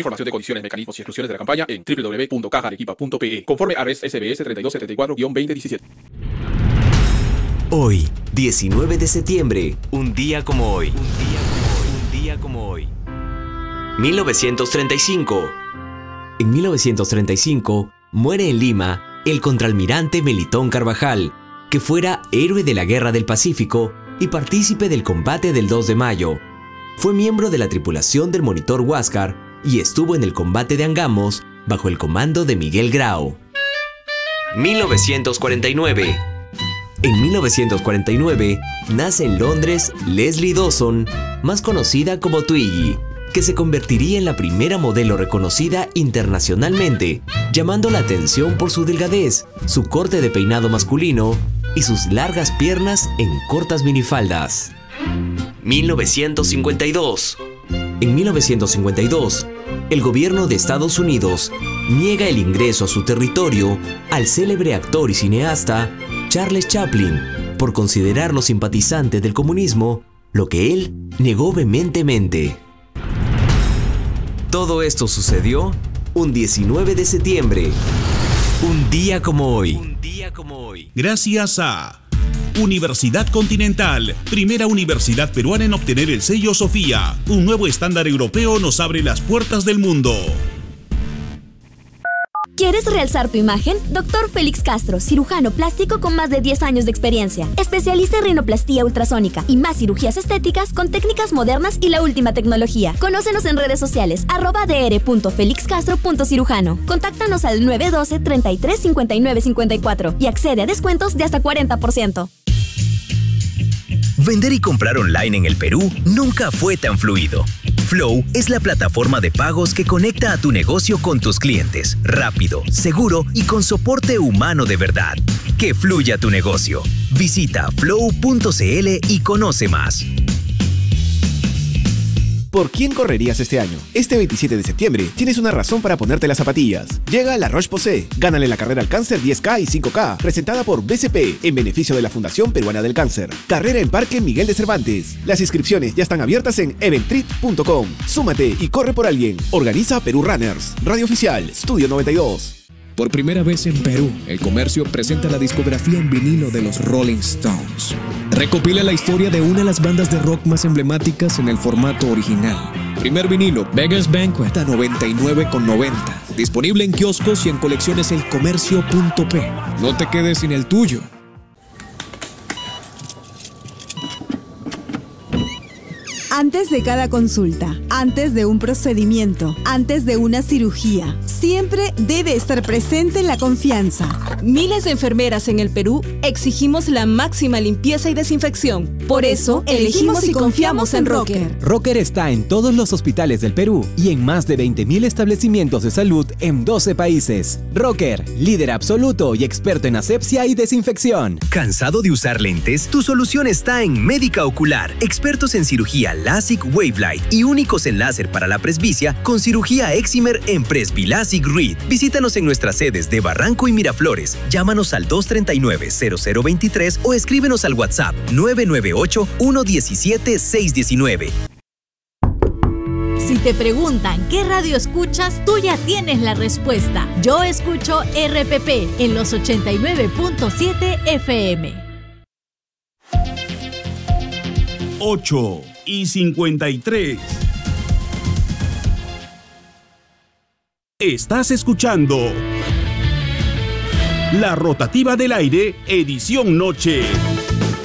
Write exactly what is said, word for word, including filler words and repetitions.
información de condiciones, mecanismos y exclusiones de la campaña en doble u doble u doble u punto caja arequipa punto pe e. Conforme a Res S B S treinta y dos setenta y cuatro guion veinte diecisiete. Hoy, diecinueve de septiembre, un día como hoy. Un día como hoy. Un día como hoy. mil novecientos treinta y cinco. En mil novecientos treinta y cinco, muere en Lima el contraalmirante Melitón Carvajal, que fuera héroe de la Guerra del Pacífico y partícipe del combate del dos de mayo. Fue miembro de la tripulación del monitor Huáscar y estuvo en el combate de Angamos bajo el comando de Miguel Grau. mil novecientos cuarenta y nueve. En mil novecientos cuarenta y nueve, nace en Londres Leslie Dawson, más conocida como Twiggy, que se convertiría en la primera modelo reconocida internacionalmente, llamando la atención por su delgadez, su corte de peinado masculino y sus largas piernas en cortas minifaldas. mil novecientos cincuenta y dos. En mil novecientos cincuenta y dos, el gobierno de Estados Unidos niega el ingreso a su territorio al célebre actor y cineasta Charles Chaplin por considerarlo simpatizante del comunismo, lo que él negó vehementemente. Todo esto sucedió un diecinueve de septiembre, un día como hoy. Un día como hoy. Gracias a Universidad Continental, primera universidad peruana en obtener el sello Sofía. Un nuevo estándar europeo nos abre las puertas del mundo. ¿Quieres realzar tu imagen? Doctor Félix Castro, cirujano plástico con más de diez años de experiencia. Especialista en rinoplastía ultrasónica y más cirugías estéticas con técnicas modernas y la última tecnología. Conócenos en redes sociales, arroba dr.felixcastro.cirujano. Contáctanos al nueve uno dos, treinta y tres, cincuenta y nueve cincuenta y cuatro y accede a descuentos de hasta cuarenta por ciento. Vender y comprar online en el Perú nunca fue tan fluido. Flow es la plataforma de pagos que conecta a tu negocio con tus clientes, rápido, seguro y con soporte humano de verdad. Que fluya tu negocio. Visita flow punto c l y conoce más. ¿Por quién correrías este año? Este veintisiete de septiembre tienes una razón para ponerte las zapatillas. Llega La Roche-Posay. Gánale la carrera al cáncer diez K y cinco K, presentada por B C P en beneficio de la Fundación Peruana del Cáncer. Carrera en Parque Miguel de Cervantes. Las inscripciones ya están abiertas en eventrit punto com. Súmate y corre por alguien. Organiza Perú Runners. Radio Oficial, Estudio noventa y dos. Por primera vez en Perú, El Comercio presenta la discografía en vinilo de los Rolling Stones. Recopila la historia de una de las bandas de rock más emblemáticas en el formato original. Primer vinilo, Beggars Banquet a noventa y nueve con noventa. Disponible en kioscos y en colecciones el comercio punto pe. No te quedes sin el tuyo. Antes de cada consulta, antes de un procedimiento, antes de una cirugía, siempre debe estar presente la confianza. Miles de enfermeras en el Perú exigimos la máxima limpieza y desinfección. Por eso, elegimos y confiamos en Rocker. Rocker está en todos los hospitales del Perú y en más de veinte mil establecimientos de salud en doce países. Rocker, líder absoluto y experto en asepsia y desinfección. ¿Cansado de usar lentes? Tu solución está en Médica Ocular, expertos en cirugía LASIK Wavelight y únicos en láser para la presbicia con cirugía Excimer en Presbilasic Reed. Visítanos en nuestras sedes de Barranco y Miraflores. Llámanos al dos tres nueve, cero cero dos tres o escríbenos al WhatsApp nueve nueve ocho, uno uno siete, seis uno nueve. Si te preguntan qué radio escuchas, tú ya tienes la respuesta. Yo escucho R P P en los ochenta y nueve punto siete F M. ocho y cincuenta y tres. Estás escuchando La Rotativa del Aire, edición noche.